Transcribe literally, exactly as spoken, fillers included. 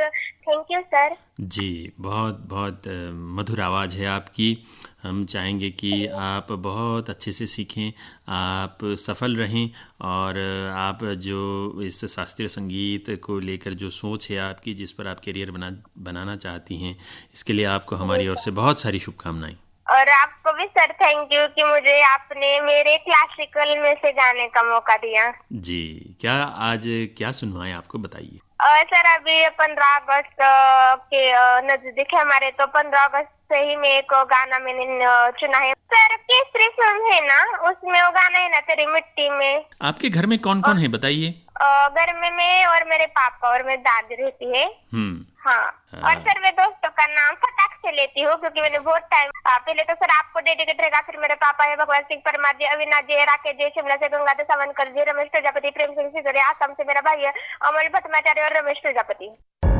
Thank you sir. जी, बहुत बहुत अ, मधुर आवाज़ है आपकी। हम चाहेंगे कि आप बहुत अच्छे से सीखें, आप सफल रहें और अ, आप जो इस शास्त्रीय संगीत को लेकर जो सोच है आपकी, जिस पर आप करियर बना बनाना चाहती हैं, इसके लिए आपको जी हमारी ओर सर, से बहुत सारी शुभकामनाएं। और आपको भी सर थैंक यू कि मुझे आपने मेरे क्लासिकल में से गाने का मौका दिया। जी, क्या आज क्या सुनवाएं आपको, बताइए। और सर अभी पंद्रह अगस्त अ, के अ, नजदीक है हमारे, तो पंद्रह अगस्त से ही मैं एक गाना मैंने अ, चुना है सर। केसरी फिल्म है ना, उसमें वो गाना है ना, तेरी मिट्टी में। आपके घर में कौन कौन और है, बताइए। अ, घर में मैं और मेरे पापा और मेरी दादी रहती है। हम्म। हाँ। और अ, सर मैं दोस्तों का नाम फटाक से लेती हूँ, क्योंकि मैंने बहुत टाइम पहले तो सर आपको डेडिकेट रहेगा, फिर मेरे पापा है भगवान सिंह परमार जी, अविनाश जी, राकेश जी, शिमला से गंगाधर सावंतकर जी, रमेश प्रजापति, प्रेम सिंह सिसोदिया, आसाम से मेरा भाई है अमल भट्टाचार्य और रमेश प्रजापति।